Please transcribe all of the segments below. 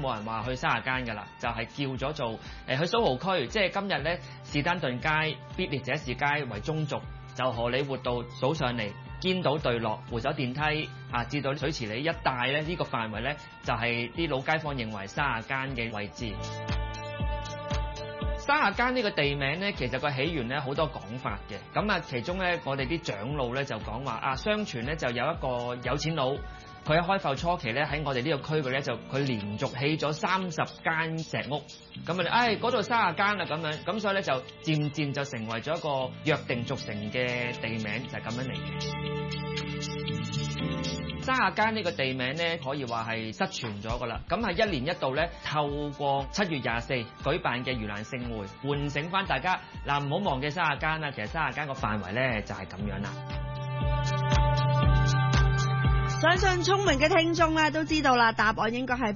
冇人話去沙亞間㗎啦，就係叫咗做去蘇豪區，即係今日咧士丹頓街、必列者士街為中軸，就荷里活道數上嚟，堅道對落，回走電梯至到水池里一帶咧，呢個範圍咧就係啲老街坊認為沙亞間嘅位置。沙亞間呢個地名咧，其實個起源咧好多講法嘅。咁其中咧，我哋啲長老咧就講話相傳咧就有一個有錢佬，佢喺開埠初期咧喺我哋呢個區域咧就佢連續起咗30間石屋，咁嗰度沙亞間啦咁樣，咁所以咧就漸漸就成為咗一個約定俗成嘅地名，就係咁樣嚟嘅。沙亞間呢個地名咧，可以話係失傳咗㗎啦。咁係一年一度咧，透過7月24舉辦嘅盂蘭勝會，喚醒翻大家嗱，唔好忘記沙亞間啦。其實沙亞間個範圍咧就係咁樣啦。 相信聰明嘅聽眾咧都知道啦，答案應該係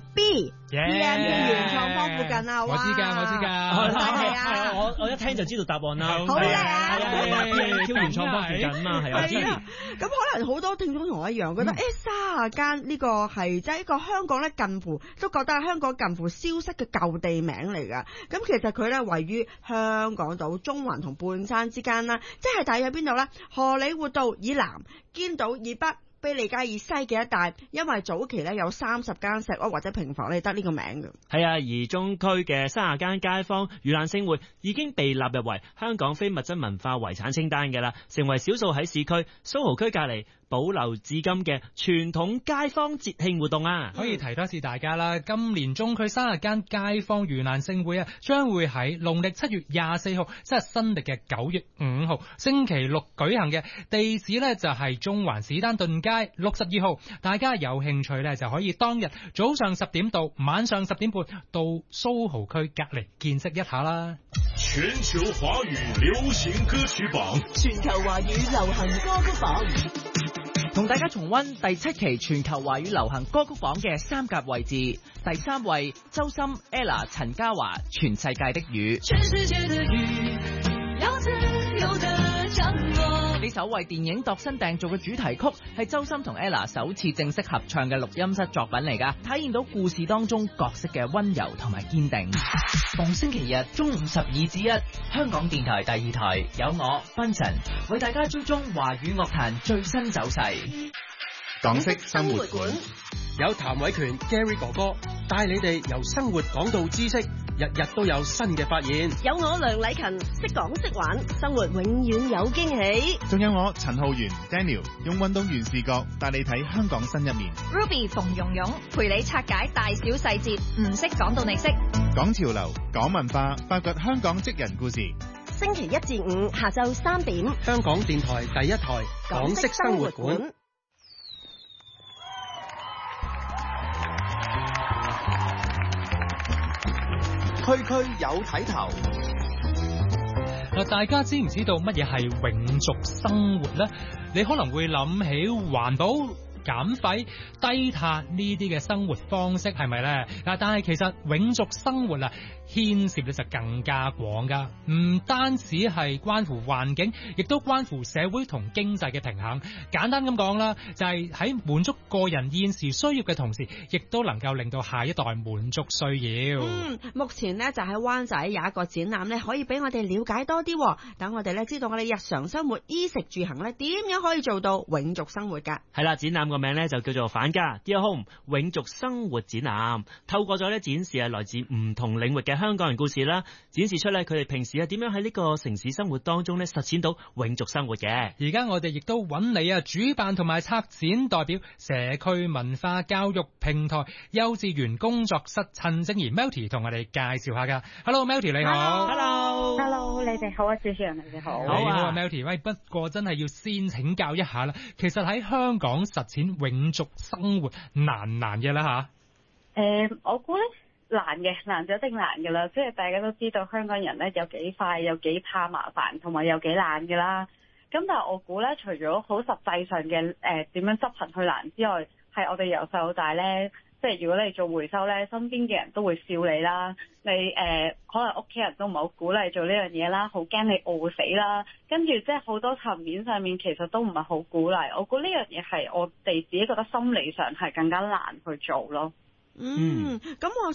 B。BMP 原創坊附近啊！ 我知㗎， 係啊！ 我一聽就知道答案啦。 好叻啊 ！BMP 原創坊附近嘛，係我知。 咁可能好多聽眾同我一樣，覺得沙亞間呢個係即係一個香港咧近乎都覺得係香港近乎消失嘅舊地名嚟㗎。咁其實佢咧位於香港島中環同半山之間啦，即係大約邊度咧？荷里活道以南、堅道以北、卑利街以西嘅一帶，因為早期咧有30間石屋或者平房咧得呢個名嘅。 係啊，而中區嘅沙亞間街坊盂蘭勝會已經被納入為香港非物質文化遺產清單嘅啦，成為少數喺市區蘇豪區隔離保留至今嘅傳統街坊節慶活動啊！ 可以提多次大家啦，今年中區沙亞間街坊盂蘭勝會將會喺農曆7月24號，即係新曆嘅9月5號星期六舉行嘅。地址呢就係中環士丹頓街62號，大家有興趣呢就可以當日早上10點到晚上10點半到蘇豪區隔離見識一下啦。 全球華語流行歌曲榜， 全球華語流行歌曲榜，同大家重溫第7期全球華語流行歌曲榜嘅3甲位置。第3位，周深、Ella、陳嘉華，全世界的雨。 全世界的雨，要自由的降落。 呢首為電影度身訂做嘅主題曲，係周深同 Ella 首次正式合唱嘅錄音室作品嚟㗎，體現到故事當中角色嘅溫柔同埋堅定。逢星期日中午12至1，香港電台第2台有我賓神為大家追蹤華語樂壇最新走勢。 港式生活館有譚偉權 Gary 哥哥帶你哋由生活講到知識，日日都有新嘅發現。 有我梁禮勤識講識玩，生活永遠有驚喜。 仲有我陳浩源 Daniel 用運動員視角帶你睇香港新一面。 Ruby 馮蓉蓉陪你拆解大小細節，唔識講到你識。 講潮流，講文化，發掘香港職人故事。 星期1至5下晝3點， 香港電台第1台港式生活館。 區區有睇頭。 大家知唔知道乜嘢係永續生活呢？你可能會諗起環保、減廢、低碳呢啲嘅生活方式，係咪呢？但係其實永續生活牽涉咧就更加廣噶，唔單止係關乎環境，亦都關乎社會同經濟嘅平衡。簡單咁講啦，就係喺滿足個人現時需要嘅同時，亦都能夠令到下一代滿足需要。 目前呢，就喺灣仔有一個展覽呢，可以俾我哋了解多啲，等我哋呢知道我哋日常生活衣食住行呢點樣可以做到永續生活噶。 係啦，展覽個名呢就叫做返家 Dear Home 永續生活展覽，透過咗呢展示來自唔同領域嘅香港人故事啦，展示出咧佢哋平時點樣喺呢個城市生活當中咧實踐到永續生活嘅。 而家我哋亦都揾你主辦同埋策展代表社區文化教育平台幼稚園工作室陳靜怡 Melty 同我哋介紹下噶。Hello Melty 你好。 Hello 你哋好啊，主持人你哋好。 你好啊 Melty， 喂，不過真係要先請教一下啦，其實喺香港實踐永續生活難唔難嘅啦吓？ 我估咧難就一定難㗎啦，即係大家都知道香港人咧有幾快，有幾怕麻煩，同埋有幾懶㗎啦。咁但係我估咧，除咗好實際上嘅點樣執行去難之外，係我哋由細到大咧，即係如果你做回收咧，身邊嘅人都會笑你啦。你可能屋企人都唔係好鼓勵做呢樣嘢啦，好驚你餓死啦。跟住即係好多層面上面其實都唔係好鼓勵。我估呢樣嘢係我哋自己覺得心理上係更加難去做咯。 咁我